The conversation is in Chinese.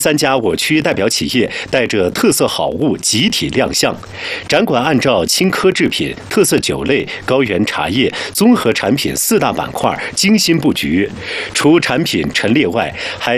3家我区代表企业带着特色好物集体亮相。展馆按照青稞制品、特色酒类、高原茶叶、综合产品4大板块精心布局。除产品陈列外，还